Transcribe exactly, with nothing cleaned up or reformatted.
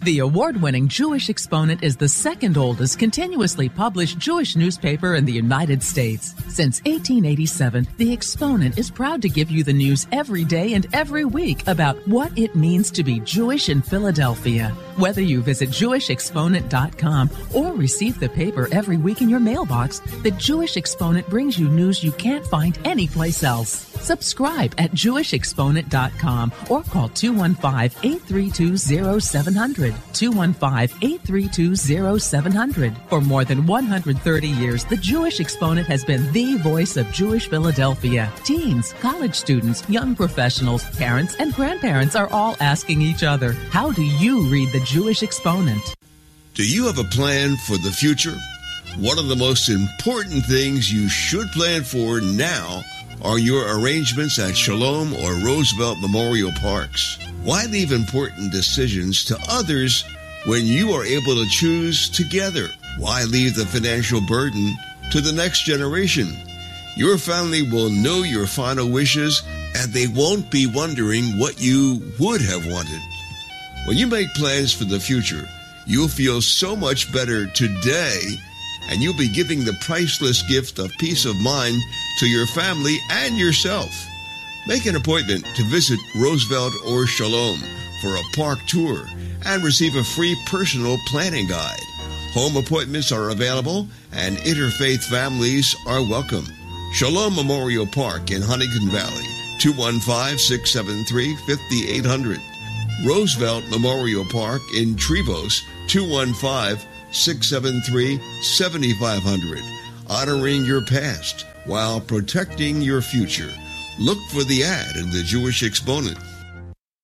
The award-winning Jewish Exponent is the second oldest continuously published Jewish newspaper in the United States. Since eighteen eighty-seven, The Exponent is proud to give you the news every day and every week about what it means to be Jewish in Philadelphia. Whether you visit Jewish Exponent dot com or receive the paper every week in your mailbox, the Jewish Exponent brings you news you can't find anyplace else. Subscribe at Jewish Exponent dot com or call two one five, eight three two, zero seven zero zero, two one five, eight three two, zero seven zero zero. For more than one hundred thirty years, the Jewish Exponent has been the voice of Jewish Philadelphia. Teens, college students, young professionals, parents, and grandparents are all asking each other, how do you read the Jewish Exponent? Do you have a plan for the future? One of the most important things you should plan for now are your arrangements at Shalom or Roosevelt Memorial Parks. Why leave important decisions to others when you are able to choose together? Why leave the financial burden to the next generation? Your family will know your final wishes, and they won't be wondering what you would have wanted. When you make plans for the future, you'll feel so much better today, and you'll be giving the priceless gift of peace of mind to your family and yourself. Make an appointment to visit Roosevelt or Shalom for a park tour and receive a free personal planning guide. Home appointments are available and interfaith families are welcome. Shalom Memorial Park in Huntington Valley, two one five, six seven three, five eight zero zero. Roosevelt Memorial Park in Trevose, two one five, six seven three, seven five zero zero. Honoring your past while protecting your future. Look for the ad in the Jewish Exponent.